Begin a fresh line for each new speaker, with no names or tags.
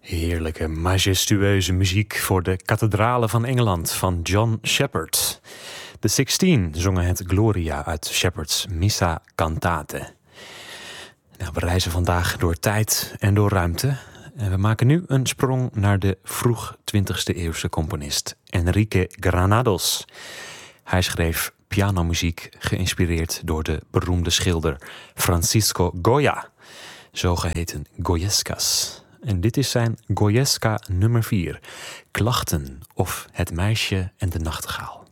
Heerlijke, majestueuze muziek voor de kathedralen van Engeland van John Shepherd. De Sixteen zongen het Gloria uit Shepherd's Missa Cantate. Nou, we reizen vandaag door tijd en door ruimte. En we maken nu een sprong naar de vroeg 20e eeuwse componist Enrique Granados. Hij schreef pianomuziek geïnspireerd door de beroemde schilder Francisco Goya, zogeheten Goyescas. En dit is zijn Goyesca nummer 4, Klachten of Het meisje en de nachtegaal.